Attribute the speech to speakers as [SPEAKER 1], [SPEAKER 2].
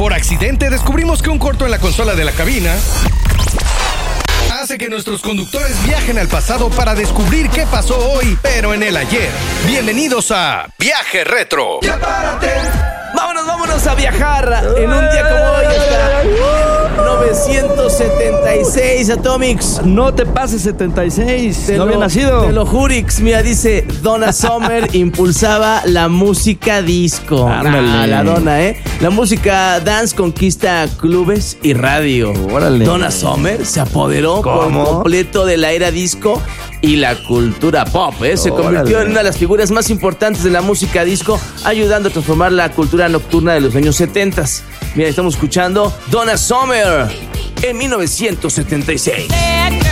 [SPEAKER 1] Por accidente descubrimos que un corto en la consola de la cabina hace que nuestros conductores viajen al pasado para descubrir qué pasó hoy, pero en el ayer. Bienvenidos a Viaje Retro.
[SPEAKER 2] ¡Ya párate! Vámonos a viajar en un día como hoy hasta 1976, Atomics.
[SPEAKER 3] No te pases 76, no había nacido.
[SPEAKER 2] Te lo jurix, mira, dice Donna Summer impulsaba la música disco. La Donna, La música dance conquista clubes y radio.
[SPEAKER 3] Órale.
[SPEAKER 2] Donna Summer se apoderó por completo de la era disco y la cultura pop, Se convirtió en una de las figuras más importantes de la música disco, ayudando a transformar la cultura nocturna de los años 70. Mira, estamos escuchando Donna Summer en 1976.